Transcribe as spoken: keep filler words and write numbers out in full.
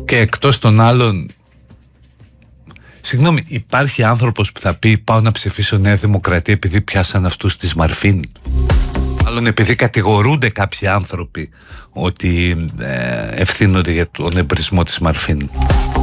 Και εκτός των άλλων, συγγνώμη, υπάρχει άνθρωπος που θα πει πάω να ψηφίσω Νέα Δημοκρατία επειδή πιάσαν αυτούς της Μαρφίν? Μάλλον επειδή κατηγορούνται κάποιοι άνθρωποι ότι ε, ευθύνονται για τον εμπρισμό της Μαρφίν.